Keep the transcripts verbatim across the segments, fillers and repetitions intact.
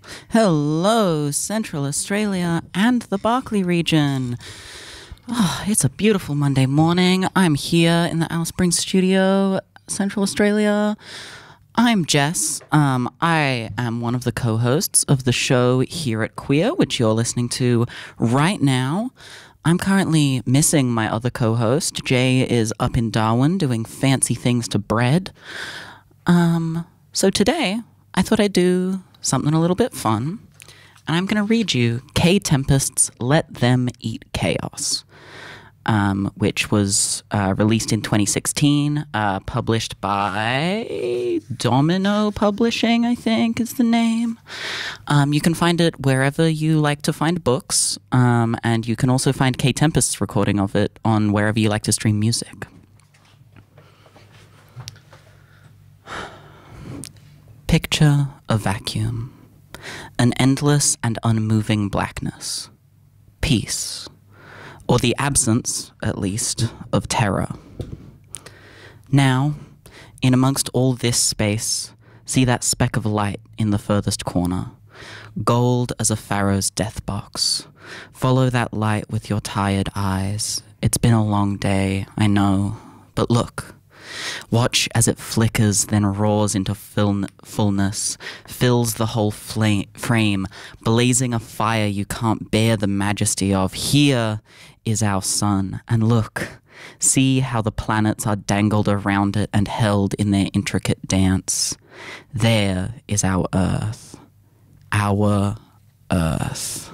Hello, Central Australia and the Barkly region. Oh, it's a beautiful Monday morning. I'm here in the Alice Springs studio, Central Australia. I'm Jess. Um, I am one of the co-hosts of the show Here at Queer, which you're listening to right now. I'm currently missing my other co-host. Jay is up in Darwin doing fancy things to bread. Um, so today, I thought I'd do something a little bit fun, and I'm going to read you K. Tempest's Let Them Eat Chaos, um, which was uh, released in twenty sixteen, uh, published by Domino Publishing, I think is the name. Um, you can find it wherever you like to find books, um, and you can also find K. Tempest's recording of it on wherever you like to stream music. Picture a vacuum, an endless and unmoving blackness, peace, or the absence, at least, of terror. Now, in amongst all this space, see that speck of light in the furthest corner, gold as a pharaoh's death box. Follow that light with your tired eyes. It's been a long day, I know, but look. Watch as it flickers, then roars into full- fullness, fills the whole flame, frame, blazing a fire you can't bear the majesty of. Here is our sun, and look, see how the planets are dangled around it and held in their intricate dance. There is our earth, our earth.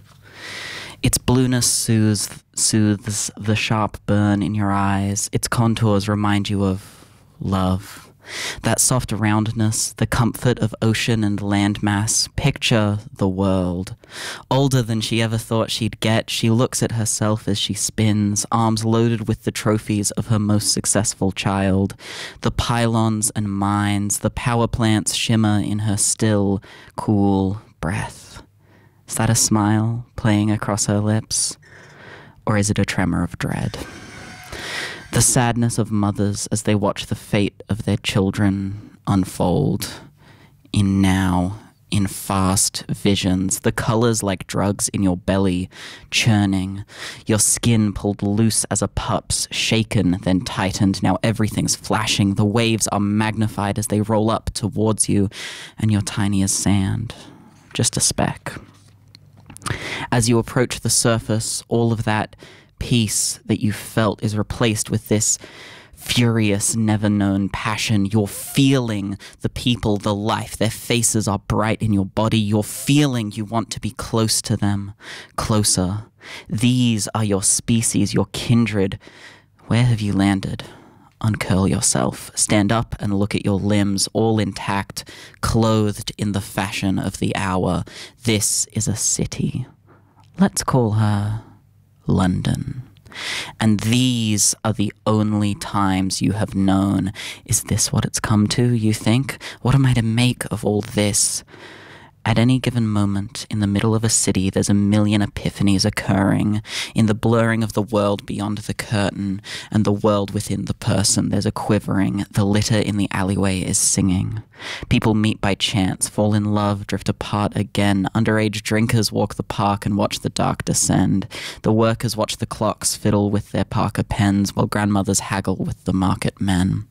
Its blueness soothes, soothes the sharp burn in your eyes. Its contours remind you of love. That soft roundness, the comfort of ocean and landmass. Picture the world. Older than she ever thought she'd get, she looks at herself as she spins, arms loaded with the trophies of her most successful child. The pylons and mines, the power plants shimmer in her still, cool breath. Is that a smile playing across her lips? Or is it a tremor of dread? The sadness of mothers as they watch the fate of their children unfold. In now, in fast visions, the colors like drugs in your belly, churning. Your skin pulled loose as a pup's, shaken, then tightened. Now everything's flashing. The waves are magnified as they roll up towards you, and you're tiny as sand. Just a speck. As you approach the surface, all of that peace that you felt is replaced with this furious, never-known passion. You're feeling the people, the life. Their faces are bright in your body. You're feeling you want to be close to them, closer. These are your species, your kindred. Where have you landed? Uncurl yourself. Stand up and look at your limbs, all intact, clothed in the fashion of the hour. This is a city. Let's call her London. And these are the only times you have known. Is this what it's come to, you think? What am I to make of all this? At any given moment, in the middle of a city, there's a million epiphanies occurring. In the blurring of the world beyond the curtain and the world within the person, there's a quivering. The litter in the alleyway is singing. People meet by chance, fall in love, drift apart again. Underage drinkers walk the park and watch the dark descend. The workers watch the clocks fiddle with their Parker pens, while grandmothers haggle with the market men.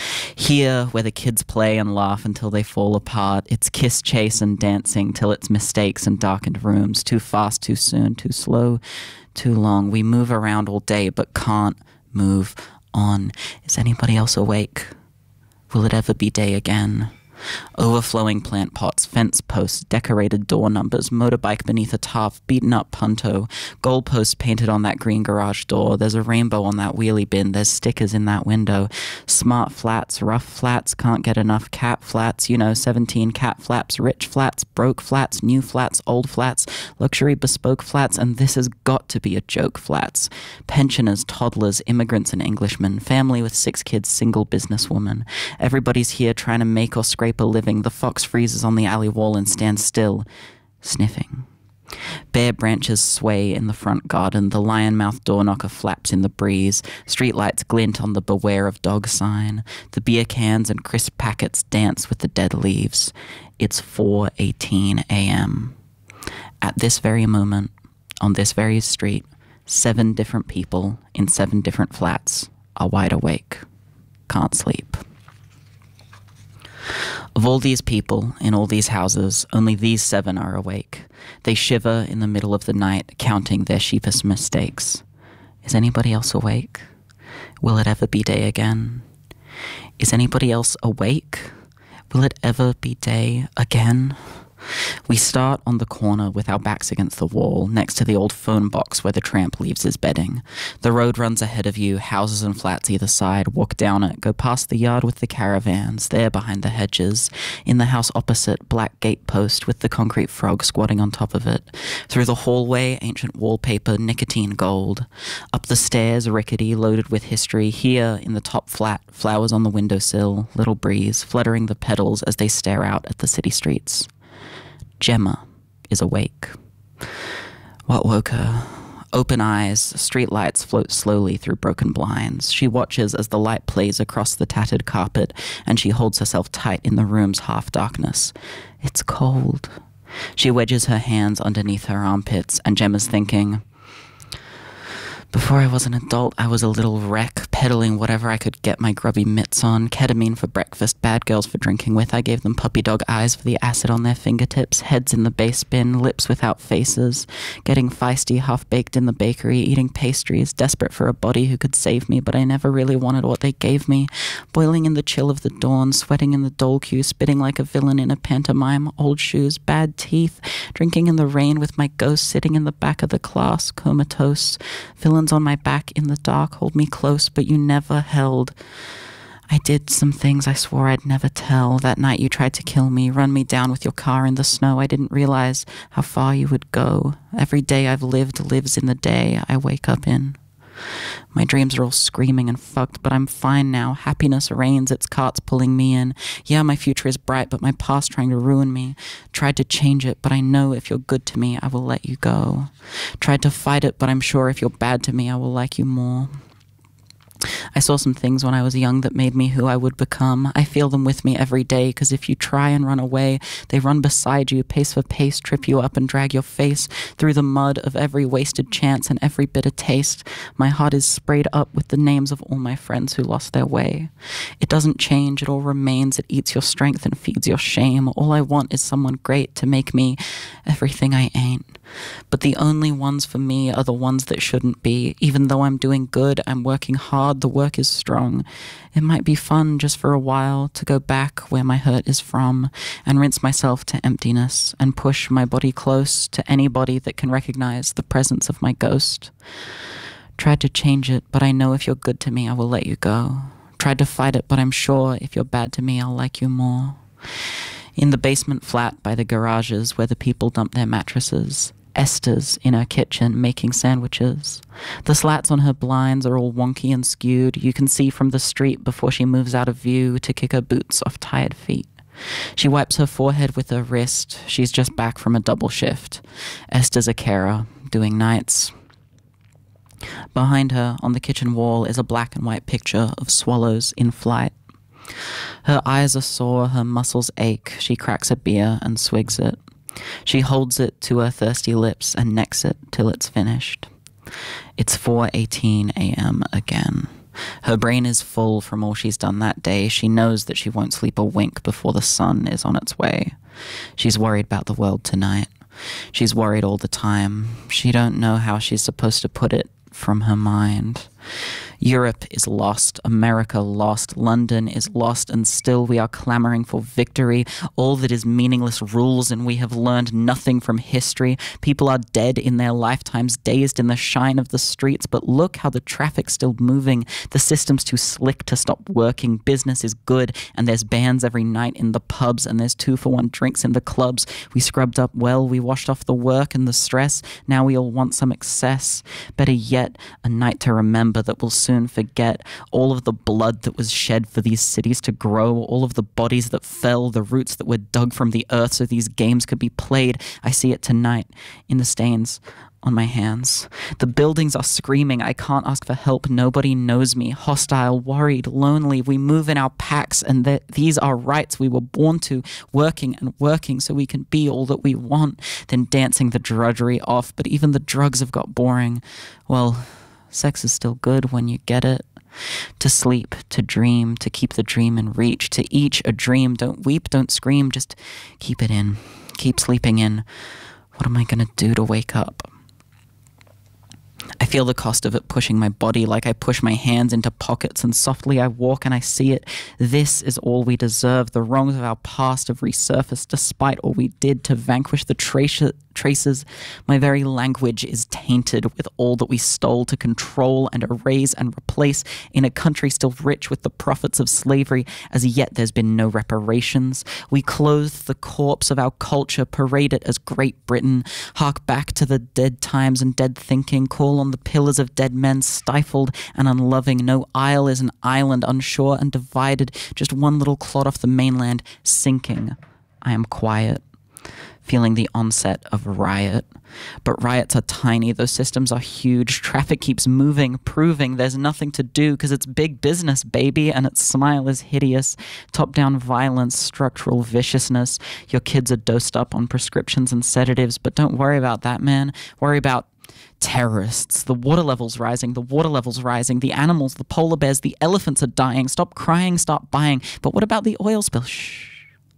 Here, where the kids play and laugh until they fall apart, it's kiss, chase, and dancing till it's mistakes and darkened rooms. Too fast, too soon, too slow, too long. We move around all day, but can't move on. Is anybody else awake? Will it ever be day again? Overflowing plant pots, fence posts, decorated door numbers, motorbike beneath a tarp, beaten up punto, goalposts painted on that green garage door. There's a rainbow on that wheelie bin. There's stickers in that window. Smart flats, rough flats, can't get enough cat flats, you know, seventeen cat flaps, rich flats, broke flats, new flats, old flats, luxury bespoke flats, and this has got to be a joke flats. Pensioners, toddlers, immigrants and Englishmen, family with six kids, single businesswoman. Everybody's here trying to make or scrape a living. The fox freezes on the alley wall and stands still, sniffing. Bare branches sway in the front garden, the lion-mouthed door knocker flaps in the breeze, streetlights glint on the beware of dog sign, the beer cans and crisp packets dance with the dead leaves. It's four eighteen a.m. At this very moment, on this very street, seven different people in seven different flats are wide awake, can't sleep. Of all these people in all these houses, only these seven are awake. They shiver in the middle of the night, counting their sheepish mistakes. Is anybody else awake? Will it ever be day again? Is anybody else awake? Will it ever be day again? We start on the corner with our backs against the wall, next to the old phone box where the tramp leaves his bedding. The road runs ahead of you, houses and flats either side. Walk down it, go past the yard with the caravans, there behind the hedges. In the house opposite, black gatepost with the concrete frog squatting on top of it. Through the hallway, ancient wallpaper, nicotine gold. Up the stairs, rickety, loaded with history. Here, in the top flat, flowers on the windowsill, little breeze, fluttering the petals as they stare out at the city streets. Gemma is awake. What woke her? Open eyes, streetlights float slowly through broken blinds. She watches as the light plays across the tattered carpet, and she holds herself tight in the room's half-darkness. It's cold. She wedges her hands underneath her armpits, and Gemma's thinking, before I was an adult, I was a little wreck, peddling whatever I could get my grubby mitts on. Ketamine for breakfast, bad girls for drinking with. I gave them puppy dog eyes for the acid on their fingertips, heads in the base bin, lips without faces. Getting feisty, half-baked in the bakery, eating pastries, desperate for a body who could save me, but I never really wanted what they gave me. Boiling in the chill of the dawn, sweating in the dole queue, spitting like a villain in a pantomime. Old shoes, bad teeth, drinking in the rain with my ghost sitting in the back of the class, comatose. Villains on my back in the dark hold me close, but you never held. I did some things I swore I'd never tell. That night you tried to kill me, run me down with your car in the snow. I didn't realize how far you would go. Every day I've lived lives in the day I wake up in. My dreams are all screaming and fucked, but I'm fine now. Happiness reigns, its carts pulling me in. Yeah, my future is bright, but my past trying to ruin me. Tried to change it, but I know if you're good to me, I will let you go. Tried to fight it, but I'm sure if you're bad to me, I will like you more. I saw some things when I was young that made me who I would become. I feel them with me every day, because if you try and run away, they run beside you, pace for pace, trip you up and drag your face through the mud of every wasted chance and every bitter taste. My heart is sprayed up with the names of all my friends who lost their way. It doesn't change, it all remains, it eats your strength and feeds your shame. All I want is someone great to make me everything I ain't. But the only ones for me are the ones that shouldn't be. Even though I'm doing good, I'm working hard, the work is strong. It might be fun just for a while to go back where my hurt is from and rinse myself to emptiness and push my body close to anybody that can recognize the presence of my ghost. Tried to change it, but I know if you're good to me, I will let you go. Tried to fight it, but I'm sure if you're bad to me, I'll like you more. In the basement flat by the garages where the people dump their mattresses, Esther's in her kitchen making sandwiches. The slats on her blinds are all wonky and skewed. You can see from the street before she moves out of view to kick her boots off tired feet. She wipes her forehead with her wrist. She's just back from a double shift. Esther's a carer, doing nights. Behind her, on the kitchen wall, is a black and white picture of swallows in flight. Her eyes are sore, her muscles ache. She cracks a beer and swigs it. She holds it to her thirsty lips and necks it till it's finished. It's four eighteen a.m. again. Her brain is full from all she's done that day. She knows that she won't sleep a wink before the sun is on its way. She's worried about the world tonight. She's worried all the time. She don't know how she's supposed to put it from her mind. Europe is lost, America lost, London is lost, and still we are clamoring for victory. All that is meaningless rules, and we have learned nothing from history. People are dead in their lifetimes, dazed in the shine of the streets, but look how the traffic's still moving. The system's too slick to stop working. Business is good, and there's bands every night in the pubs, and there's two-for-one drinks in the clubs. We scrubbed up well, we washed off the work and the stress. Now we all want some excess. Better yet, a night to remember that will soon forget all of the blood that was shed for these cities to grow, all of the bodies that fell, the roots that were dug from the earth so these games could be played. I see it tonight in the stains on my hands. The buildings are screaming. I can't ask for help. Nobody knows me. Hostile, worried, lonely. We move in our packs, and th- these are rights we were born to, working and working so we can be all that we want, then dancing the drudgery off. But even the drugs have got boring. Well, sex is still good when you get it. To sleep, to dream, to keep the dream in reach, to each a dream. Don't weep, don't scream, just keep it in. Keep sleeping in. What am I gonna do to wake up? I feel the cost of it pushing my body like I push my hands into pockets, and softly I walk and I see it. This is all we deserve. The wrongs of our past have resurfaced despite all we did to vanquish the trace- traces. My very language is tainted with all that we stole to control and erase and replace in a country still rich with the profits of slavery. As yet there's been no reparations. We clothe the corpse of our culture, parade it as Great Britain, hark back to the dead times and dead thinking, call on the pillars of dead men, stifled and unloving. No isle is an island, unsure and divided, just one little clot off the mainland, sinking. I am quiet, feeling the onset of riot. But riots are tiny, those systems are huge. Traffic keeps moving, proving there's nothing to do because it's big business, baby, and its smile is hideous. Top-down violence, structural viciousness. Your kids are dosed up on prescriptions and sedatives, but don't worry about that, man. Worry about terrorists. The water level's rising, the water level's rising. The animals, the polar bears, the elephants are dying. Stop crying, stop buying. But what about the oil spill? Shh.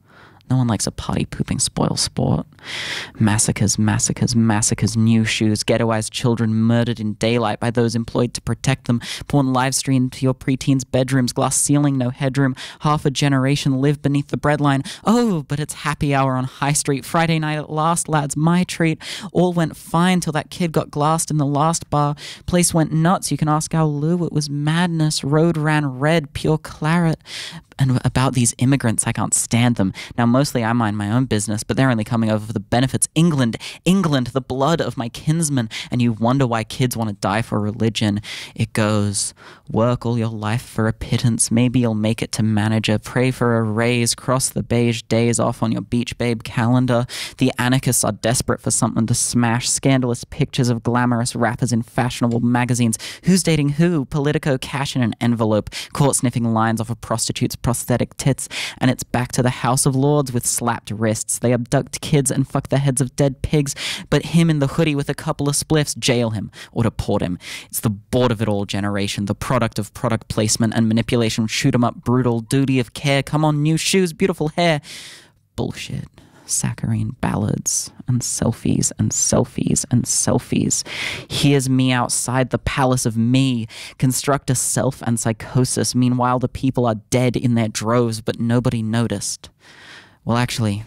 No one likes a party-pooping spoil sport. Massacres, massacres, massacres, new shoes, ghettoized children murdered in daylight by those employed to protect them, porn live-streamed to your preteens' bedrooms, glass ceiling, no headroom, half a generation live beneath the breadline. Oh, but it's happy hour on High Street, Friday night at last, lads, my treat. All went fine till that kid got glassed in the last bar. Place went nuts, you can ask our Lou, it was madness. Road ran red, pure claret. And about these immigrants, I can't stand them. Now, mostly I mind my own business, but they're only coming over for the benefits. England, England, the blood of my kinsmen. And you wonder why kids want to die for religion. It goes, work all your life for a pittance. Maybe you'll make it to manager. Pray for a raise. Cross the beige days off on your beach babe calendar. The anarchists are desperate for something to smash. Scandalous pictures of glamorous rappers in fashionable magazines. Who's dating who? Politico, cash in an envelope. Caught sniffing lines off a prostitute's prosthetic tits, and it's back to the House of Lords with slapped wrists. They abduct kids and fuck the heads of dead pigs, but him in the hoodie with a couple of spliffs, jail him or deport him. It's the bored of it all generation, the product of product placement and manipulation. Shoot 'em up, brutal, duty of care. Come on, new shoes, beautiful hair. Bullshit. Saccharine ballads and selfies and selfies and selfies. Here's me outside the palace of me. Construct a self and psychosis. Meanwhile, the people are dead in their droves, but nobody noticed. Well, actually,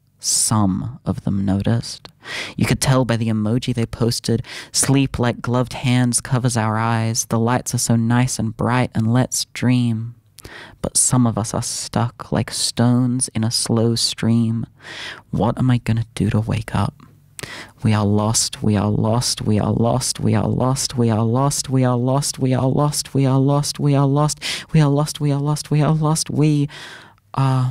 some of them noticed. You could tell by the emoji they posted. Sleep like gloved hands covers our eyes. The lights are so nice and bright, and let's dream. But some of us are stuck like stones in a slow stream. What am I gonna do to wake up? We are lost, we are lost, we are lost, we are lost, we are lost, we are lost, we are lost, we are lost, we are lost, we are lost, we are lost, we are lost, we are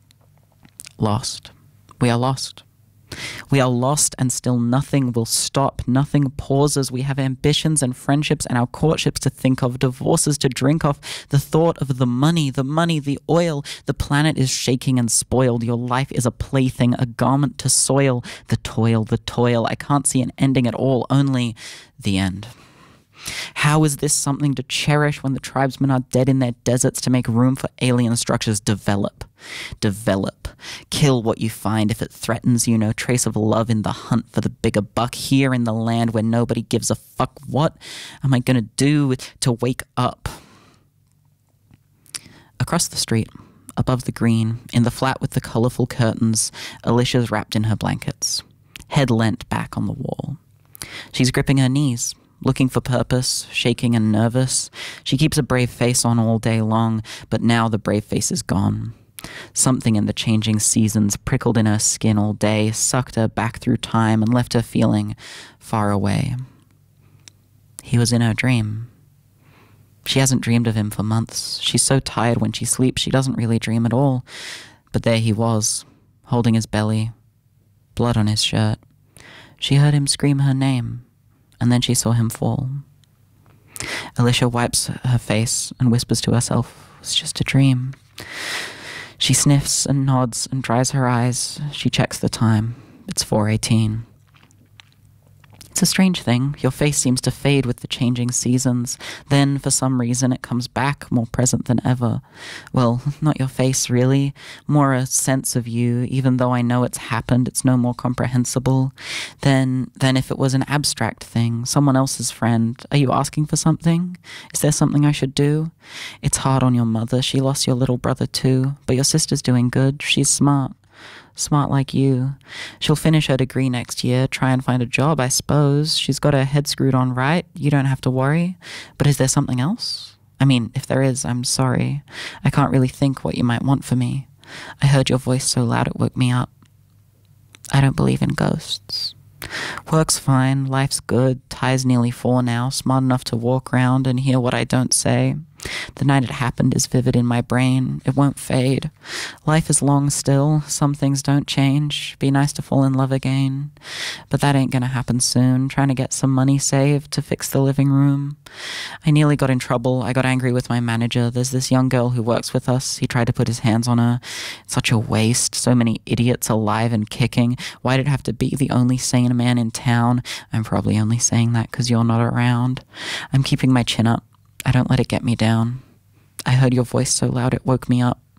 lost. We are lost. We are lost, and still nothing will stop. Nothing pauses. We have ambitions and friendships and our courtships to think of, divorces to drink of. The thought of the money, the money, the oil. The planet is shaking and spoiled. Your life is a plaything, a garment to soil. The toil, the toil. I can't see an ending at all, only the end. How is this something to cherish when the tribesmen are dead in their deserts to make room for alien structures? Develop. Develop. Kill what you find if it threatens you. No trace of love in the hunt for the bigger buck. Here in the land where nobody gives a fuck. What am I gonna do to wake up? Across the street, above the green, in the flat with the colourful curtains, Alicia's wrapped in her blankets, head leant back on the wall. She's gripping her knees, looking for purpose, shaking and nervous. She keeps a brave face on all day long, but now the brave face is gone. Something in the changing seasons prickled in her skin all day, sucked her back through time and left her feeling far away. He was in her dream. She hasn't dreamed of him for months. She's so tired when she sleeps, she doesn't really dream at all. But there he was, holding his belly, blood on his shirt. She heard him scream her name, and then she saw him fall. Alicia wipes her face and whispers to herself, "It's just a dream." She sniffs and nods and dries her eyes. She checks the time. It's four eighteen. It's a strange thing. Your face seems to fade with the changing seasons. Then, for some reason, it comes back more present than ever. Well, not your face, really. More a sense of you. Even though I know it's happened, it's no more comprehensible than, than if it was an abstract thing, someone else's friend. Are you asking for something? Is there something I should do? It's hard on your mother. She lost your little brother too. But your sister's doing good. She's smart. Smart like you. She'll finish her degree next year, try and find a job, I suppose. She's got her head screwed on right. You don't have to worry. But is there something else? I mean, if there is, I'm sorry. I can't really think what you might want for me. I heard your voice so loud it woke me up. I don't believe in ghosts. Work's fine, life's good, Ty's nearly four now, smart enough to walk around and hear what I don't say. The night it happened is vivid in my brain. It won't fade. Life is long still. Some things don't change. Be nice to fall in love again. But that ain't gonna happen soon. Trying to get some money saved to fix the living room. I nearly got in trouble. I got angry with my manager. There's this young girl who works with us. He tried to put his hands on her. It's such a waste. So many idiots alive and kicking. Why did it have to be the only sane man in town? I'm probably only saying that because you're not around. I'm keeping my chin up. I don't let it get me down. I heard your voice so loud it woke me up.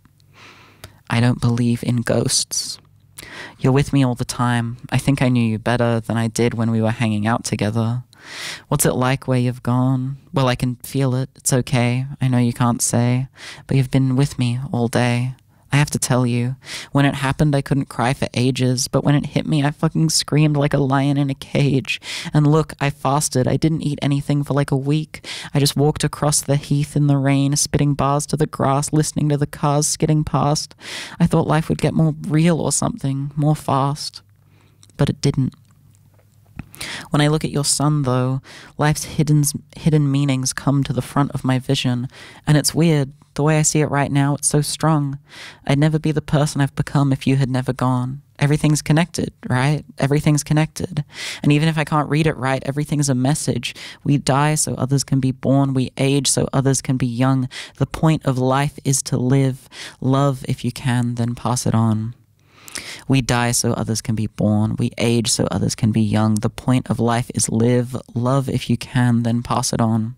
I don't believe in ghosts. You're with me all the time. I think I knew you better than I did when we were hanging out together. What's it like where you've gone? Well, I can feel it. It's okay. I know you can't say, but you've been with me all day. I have to tell you, when it happened, I couldn't cry for ages, but when it hit me, I fucking screamed like a lion in a cage. And look, I fasted. I didn't eat anything for like a week. I just walked across the heath in the rain, spitting bars to the grass, listening to the cars skidding past. I thought life would get more real or something, more fast. But it didn't. When I look at your son, though, life's hidden, hidden meanings come to the front of my vision, and it's weird. The way I see it right now, it's so strong. I'd never be the person I've become if you had never gone. Everything's connected, right? Everything's connected. And even if I can't read it right, everything's a message. We die so others can be born. We age so others can be young. The point of life is to live. Love if you can, then pass it on. We die so others can be born. We age so others can be young. The point of life is live. Love if you can, then pass it on.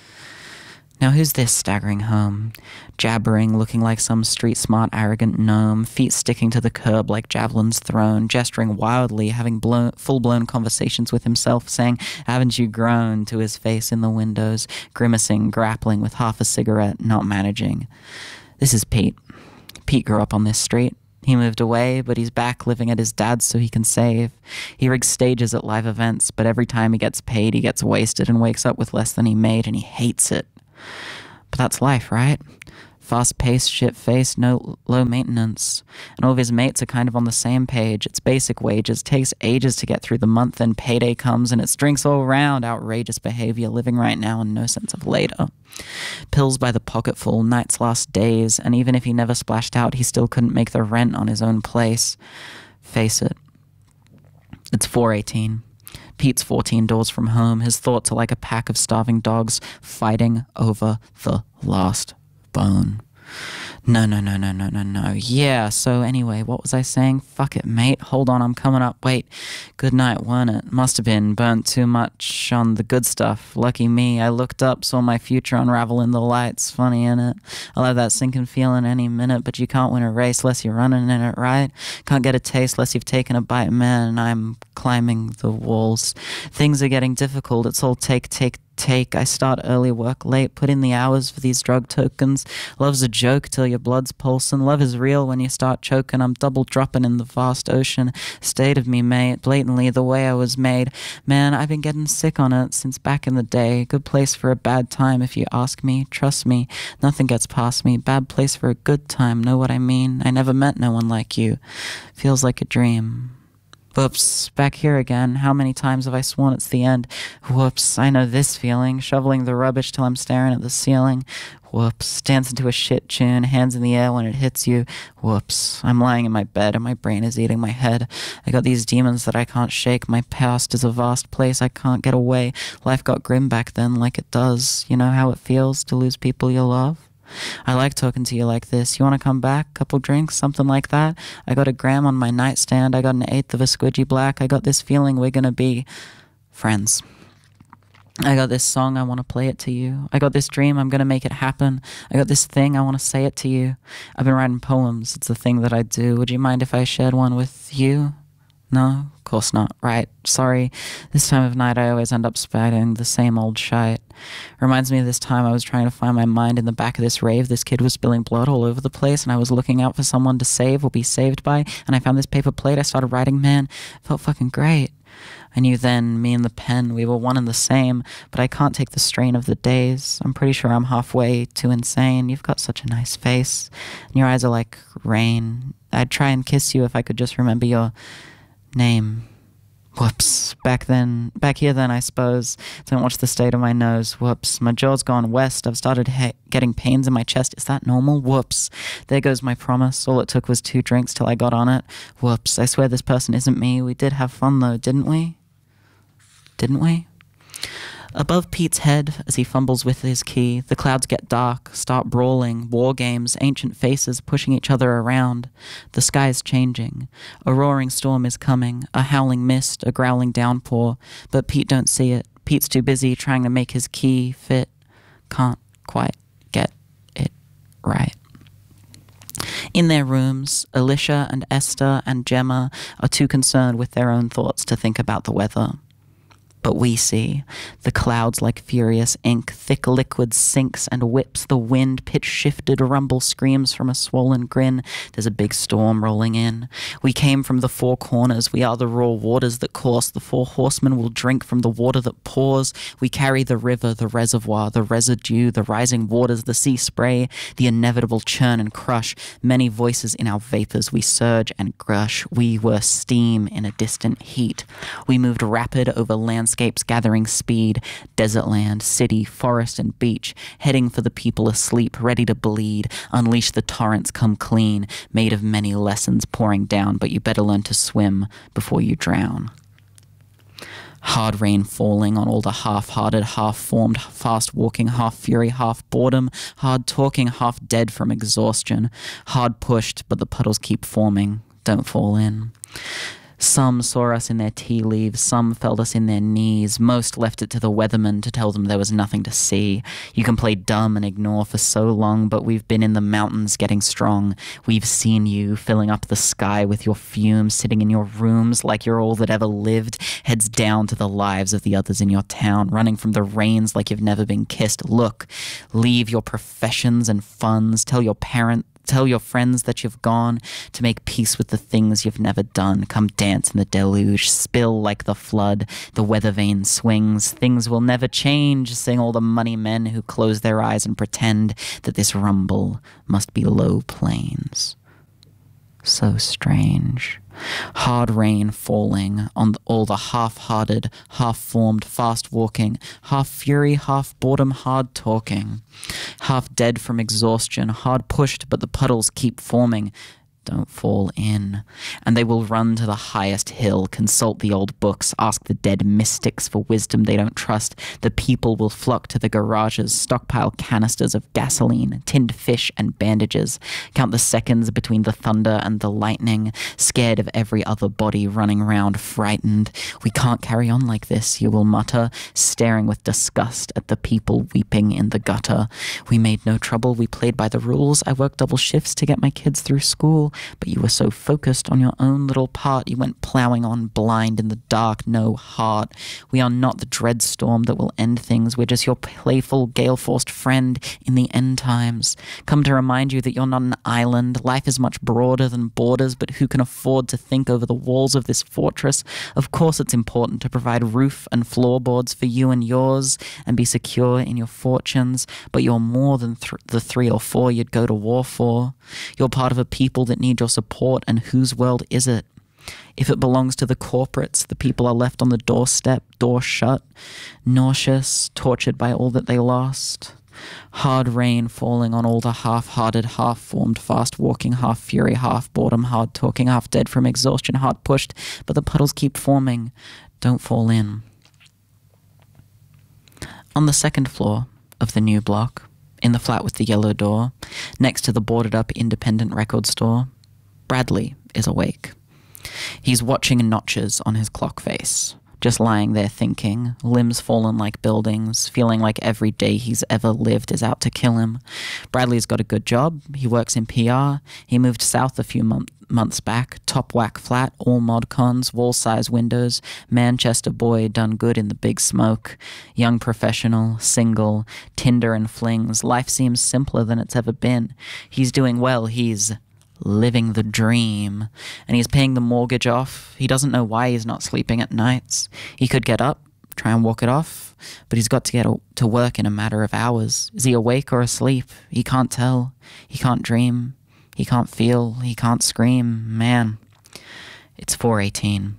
Now who's this staggering home? Jabbering, looking like some street-smart, arrogant gnome, feet sticking to the curb like javelins thrown, gesturing wildly, having blown, full-blown conversations with himself, saying, "Haven't you grown?" to his face in the windows, grimacing, grappling with half a cigarette, not managing. This is Pete. Pete grew up on this street. He moved away, but he's back living at his dad's so he can save. He rigs stages at live events, but every time he gets paid, he gets wasted and wakes up with less than he made, and he hates it. But that's life, right? Fast-paced, shit-faced, no low maintenance. And all of his mates are kind of on the same page. It's basic wages, takes ages to get through the month, then payday comes, and it's drinks all around, outrageous behavior, living right now and no sense of later. Pills by the pocketful, nights last days, and even if he never splashed out, he still couldn't make the rent on his own place. Face it. It's four eighteen. Pete's fourteen doors from home. His thoughts are like a pack of starving dogs fighting over the last bone. No, no, no, no, no, no, no. Yeah, so anyway, what was I saying? Fuck it, mate. Hold on, I'm coming up. Wait, good night, weren't it? Must have been. Burnt too much on the good stuff. Lucky me. I looked up, saw my future unravel in the lights. Funny, innit? I'll have that sinking feeling any minute, but you can't win a race unless you're running in it, right? Can't get a taste unless you've taken a bite, man. I'm climbing the walls. Things are getting difficult. It's all take, take, take. I start early, work late, put in the hours for these drug tokens. Love's a joke till your blood's pulsing. Love is real when you start choking. I'm double dropping in the vast ocean. State of me, mate, blatantly the way I was made. Man, I've been getting sick on it since back in the day. Good place for a bad time if you ask me. Trust me, nothing gets past me. Bad place for a good time, know what I mean? I never met no one like you. Feels like a dream. Whoops, back here again. How many times have I sworn it's the end? Whoops, I know this feeling. Shoveling the rubbish till I'm staring at the ceiling. Whoops, dancing to a shit tune, hands in the air when it hits you. Whoops, I'm lying in my bed and my brain is eating my head. I got these demons that I can't shake. My past is a vast place I can't get away. Life got grim back then like it does. You know how it feels to lose people you love? I like talking to you like this. You want to come back? Couple drinks? Something like that? I got a gram on my nightstand. I got an eighth of a squidgy black. I got this feeling we're gonna be friends. I got this song, I want to play it to you. I got this dream, I'm going to make it happen. I got this thing, I want to say it to you. I've been writing poems, it's the thing that I do. Would you mind if I shared one with you? No? Of course not. Right. Sorry. This time of night I always end up spouting the same old shite. Reminds me of this time I was trying to find my mind in the back of this rave. This kid was spilling blood all over the place and I was looking out for someone to save or be saved by, and I found this paper plate. I started writing, man. It felt fucking great. I knew then, me and the pen, we were one and the same, but I can't take the strain of the days. I'm pretty sure I'm halfway too insane. You've got such a nice face, and your eyes are like rain. I'd try and kiss you if I could just remember your name. Whoops. Back then, back here then, I suppose. Don't watch the state of my nose. Whoops. My jaw's gone west. I've started he getting pains in my chest. Is that normal? Whoops. There goes my promise. All it took was two drinks till I got on it. Whoops. I swear this person isn't me. We did have fun though, didn't we? Didn't we? Above Pete's head, as he fumbles with his key, the clouds get dark, start brawling, war games, ancient faces pushing each other around. The sky is changing. A roaring storm is coming, a howling mist, a growling downpour, but Pete don't see it. Pete's too busy trying to make his key fit. Can't quite get it right. In their rooms, Alicia and Esther and Gemma are too concerned with their own thoughts to think about the weather. But we see the clouds like furious ink, thick liquid sinks and whips the wind, pitch-shifted rumble screams from a swollen grin. There's a big storm rolling in. We came from the four corners. We are the raw waters that course. The four horsemen will drink from the water that pours. We carry the river, the reservoir, the residue, the rising waters, the sea spray, the inevitable churn and crush. Many voices in our vapors. We surge and gush. We were steam in a distant heat. We moved rapid over landscapes gathering speed, desert land, city, forest, and beach, heading for the people asleep, ready to bleed. Unleash the torrents, come clean, made of many lessons pouring down, but you better learn to swim before you drown. Hard rain falling on all the half-hearted, half-formed, fast-walking, half-fury, half-boredom, hard-talking, half-dead from exhaustion. Hard-pushed, but the puddles keep forming. Don't fall in. Some saw us in their tea leaves, some felt us in their knees, most left it to the weatherman to tell them there was nothing to see. You can play dumb and ignore for so long, but we've been in the mountains getting strong. We've seen you filling up the sky with your fumes, sitting in your rooms like you're all that ever lived, heads down to the lives of the others in your town, running from the rains like you've never been kissed. Look, leave your professions and funds, tell your parents, Tell your friends that you've gone to make peace with the things you've never done. Come dance in the deluge, spill like the flood, the weather vane swings. Things will never change, sing all the money men who close their eyes and pretend that this rumble must be low plains. So strange. Hard rain falling on all the half-hearted, half-formed, fast-walking, half-fury, half-boredom, hard-talking. Half-dead from exhaustion, hard-pushed, but the puddles keep forming. Don't fall in. And they will run to the highest hill, consult the old books, ask the dead mystics for wisdom they don't trust. The people will flock to the garages, stockpile canisters of gasoline, tinned fish and bandages, count the seconds between the thunder and the lightning, scared of every other body running round, frightened. We can't carry on like this, you will mutter, staring with disgust at the people weeping in the gutter. We made no trouble, we played by the rules. I worked double shifts to get my kids through school. But you were so focused on your own little part, you went ploughing on blind in the dark, no heart. We are not the dread storm that will end things. We're just your playful, gale-forced friend in the end times. Come to remind you that you're not an island. Life is much broader than borders, but who can afford to think over the walls of this fortress? Of course it's important to provide roof and floorboards for you and yours and be secure in your fortunes, but you're more than th the three or four you'd go to war for. You're part of a people that need your support, and whose world is it? If it belongs to the corporates, the people are left on the doorstep, door shut, nauseous, tortured by all that they lost. Hard rain falling on all the half-hearted, half-formed, fast-walking, half-fury, half-boredom, hard-talking, half-dead from exhaustion, hard-pushed, but the puddles keep forming. Don't fall in. On the second floor of the new block, in the flat with the yellow door, next to the boarded-up independent record store, Bradley is awake. He's watching notches on his clock face, just lying there thinking, limbs fallen like buildings, feeling like every day he's ever lived is out to kill him. Bradley's got a good job. He works in P R. He moved south a few months months back, top whack flat, all mod cons, wall-size windows, Manchester boy done good in the big smoke, young professional, single, Tinder and flings. Life seems simpler than it's ever been. He's doing well. He's living the dream, and he's paying the mortgage off. He doesn't know why he's not sleeping at nights. He could get up, try and walk it off, but he's got to get to work in a matter of hours. Is he awake or asleep? He can't tell. He can't dream. He can't feel. He can't scream. Man, it's four eighteen.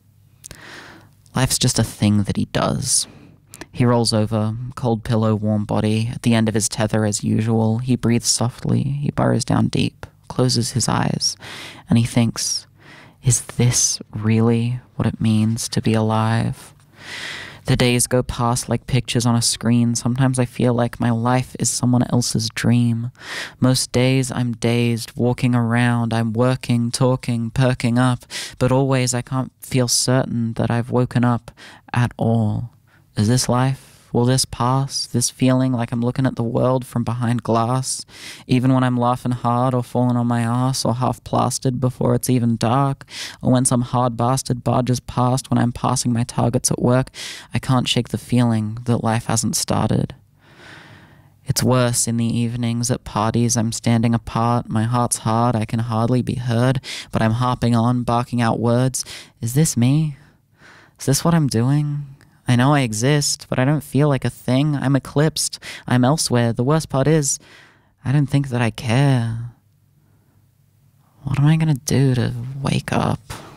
Life's just a thing that he does. He rolls over, cold pillow, warm body, at the end of his tether as usual. He breathes softly. He burrows down deep, closes his eyes, and he thinks, is this really what it means to be alive? The days go past like pictures on a screen. Sometimes I feel like my life is someone else's dream. Most days I'm dazed, walking around. I'm working, talking, perking up, but always I can't feel certain that I've woken up at all. Is this life? Will this pass? This feeling like I'm looking at the world from behind glass, even when I'm laughing hard or falling on my ass or half plastered before it's even dark, or when some hard bastard barges past when I'm passing my targets at work, I can't shake the feeling that life hasn't started. It's worse in the evenings at parties. I'm standing apart, my heart's hard, I can hardly be heard, but I'm harping on, barking out words. Is this me? Is this what I'm doing? I know I exist, but I don't feel like a thing. I'm eclipsed. I'm elsewhere. The worst part is, I don't think that I care. What am I gonna do to wake up?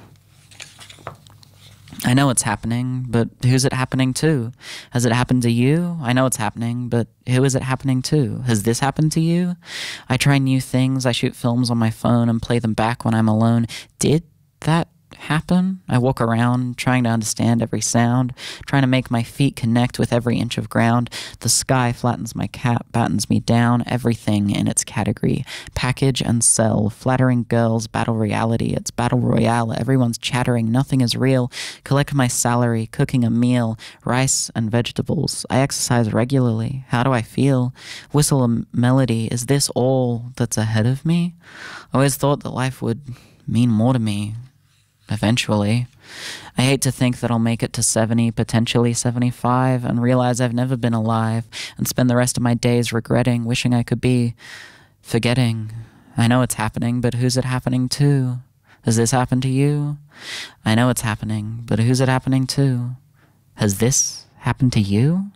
I know it's happening, but who's it happening to? Has it happened to you? I know it's happening, but who is it happening to? Has this happened to you? I try new things. I shoot films on my phone and play them back when I'm alone. Did that happen? I walk around trying to understand every sound, trying to make my feet connect with every inch of ground. The sky flattens my cap, battens me down, everything in its category. Package and sell, flattering girls, battle reality. It's battle royale, everyone's chattering, nothing is real. Collect my salary, cooking a meal, rice and vegetables. I exercise regularly. How do I feel? Whistle a melody. Is this all that's ahead of me? I always thought that life would mean more to me. Eventually. I hate to think that I'll make it to seventy, potentially seventy-five, and realize I've never been alive, and spend the rest of my days regretting, wishing I could be, forgetting. I know it's happening, but who's it happening to? Has this happened to you? I know it's happening, but who's it happening to? Has this happened to you?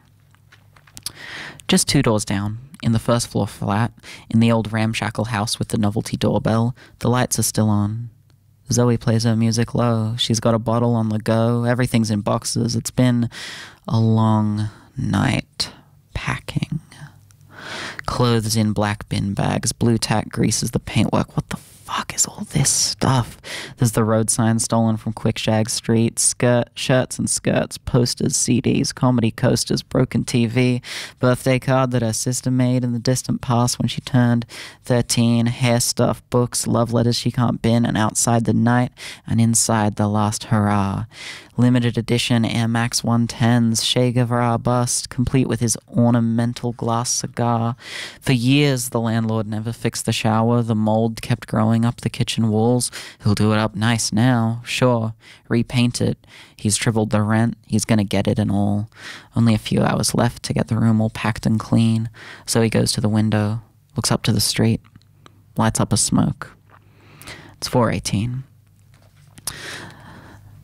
Just two doors down, in the first floor flat, in the old ramshackle house with the novelty doorbell, the lights are still on. Zoe plays her music low. She's got a bottle on the go. Everything's in boxes. It's been a long night packing. Clothes in black bin bags. Blue tack greases the paintwork. What the fuck is all this stuff? There's the road sign stolen from Quickshag Street. Skirt, shirts and skirts. Posters, C Ds, comedy coasters, broken T V. Birthday card that her sister made in the distant past when she turned thirteen. Hair stuff, books, love letters she can't bin. And outside the night and inside the last hurrah. Limited edition Air Max one tens, Che Guevara bust, complete with his ornamental glass cigar. For years, the landlord never fixed the shower. The mold kept growing up the kitchen walls. He'll do it up nice now, sure. Repaint it. He's tripled the rent. He's gonna get it and all. Only a few hours left to get the room all packed and clean. So he goes to the window, looks up to the street, lights up a smoke. It's four eighteen.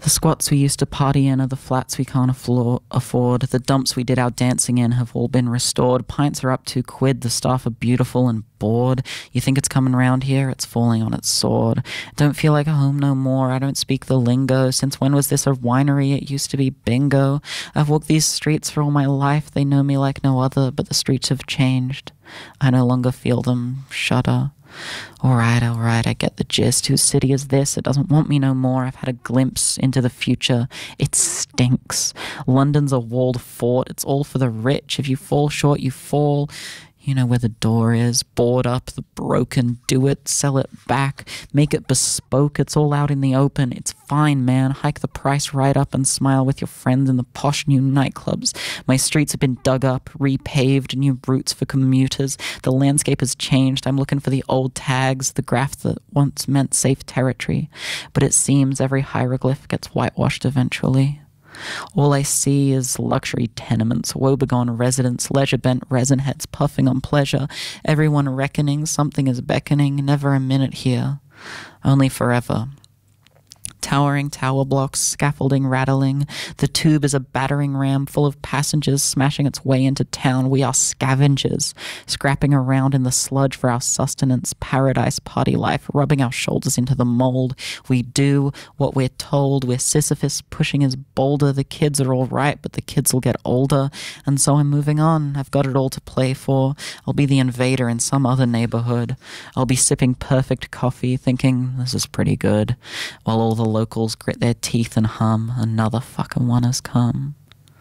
The squats we used to party in are the flats we can't afflo- afford. The dumps we did our dancing in have all been restored. Pints are up two quid. The staff are beautiful and bored. You think it's coming round here? It's falling on its sword. Don't feel like a home no more. I don't speak the lingo. Since when was this a winery? It used to be bingo. I've walked these streets for all my life. They know me like no other, but the streets have changed. I no longer feel them shudder. Alright, alright, I get the gist. Whose city is this? It doesn't want me no more. I've had a glimpse into the future. It stinks. London's a walled fort. It's all for the rich. If you fall short, you fall. You know where the door is. Board up the broken. Do it. Sell it back. Make it bespoke. It's all out in the open. It's fine, man. Hike the price right up and smile with your friends in the posh new nightclubs. My streets have been dug up, repaved, new routes for commuters. The landscape has changed. I'm looking for the old tags, the graph that once meant safe territory. But it seems every hieroglyph gets whitewashed eventually. All I see is luxury tenements, woebegone residents, leisure-bent resin heads puffing on pleasure, everyone reckoning something is beckoning, never a minute here, only forever. Towering tower blocks, scaffolding rattling. The tube is a battering ram full of passengers smashing its way into town. We are scavengers, scrapping around in the sludge for our sustenance, paradise party life, rubbing our shoulders into the mold. We do what we're told. We're Sisyphus pushing his boulder. The kids are all right, but the kids will get older. And so I'm moving on. I've got it all to play for. I'll be the invader in some other neighborhood. I'll be sipping perfect coffee, thinking this is pretty good, while all the locals grit their teeth and hum, another fucking one has come.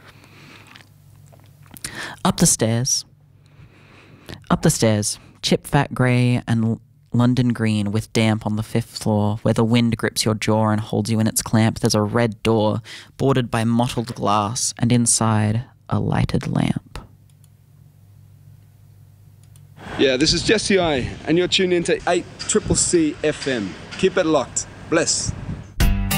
Up the stairs. Up the stairs. Chip fat grey and L- London green with damp on the fifth floor, where the wind grips your jaw and holds you in its clamp. There's a red door, bordered by mottled glass, and inside, a lighted lamp. Yeah, this is Jesse I, and you're tuned into eight C C C F M. Keep it locked. Bless.